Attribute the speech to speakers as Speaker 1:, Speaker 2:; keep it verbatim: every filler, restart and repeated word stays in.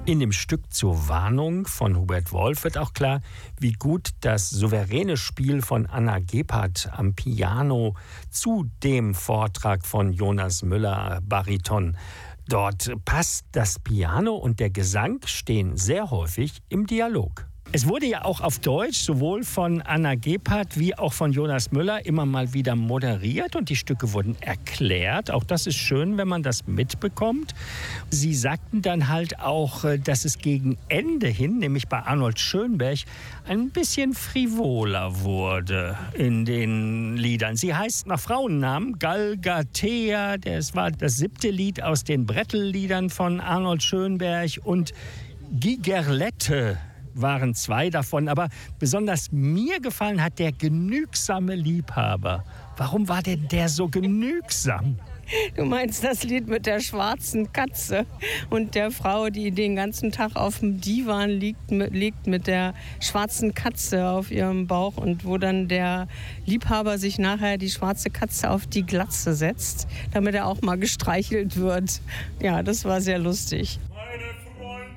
Speaker 1: In dem Stück zur Warnung von Hubert Wolf wird auch klar, wie gut das souveräne Spiel von Anna Gebhardt am Piano zu dem Vortrag von Jonas Müller, Bariton. Dort passt das Piano und der Gesang stehen sehr häufig im Dialog. Es wurde ja auch auf Deutsch sowohl von Anna Gebhardt wie auch von Jonas Müller immer mal wieder moderiert und die Stücke wurden erklärt. Auch das ist schön, wenn man das mitbekommt. Sie sagten dann halt auch, dass es gegen Ende hin, nämlich bei Arnold Schönberg, ein bisschen frivoler wurde in den Liedern. Sie heißt nach Frauennamen Galgatea, das war das siebte Lied aus den Brettl-Liedern von Arnold Schönberg, und Gigerlette waren zwei davon, aber besonders mir gefallen hat der genügsame Liebhaber. Warum war denn der so genügsam?
Speaker 2: Du meinst das Lied mit der schwarzen Katze und der Frau, die den ganzen Tag auf dem Divan liegt, liegt mit der schwarzen Katze auf ihrem Bauch und wo dann der Liebhaber sich nachher die schwarze Katze auf die Glatze setzt, damit er auch mal gestreichelt wird. Ja, das war sehr lustig.